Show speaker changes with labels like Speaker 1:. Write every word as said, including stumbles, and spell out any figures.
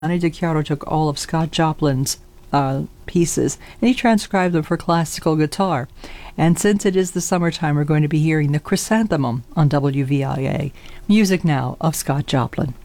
Speaker 1: Johnny DiChiaro took all of Scott Joplin's uh, pieces and he transcribed them for classical guitar. And since it is the summertime, we're going to be hearing the Chrysanthemum on W V I A. Music now of Scott Joplin.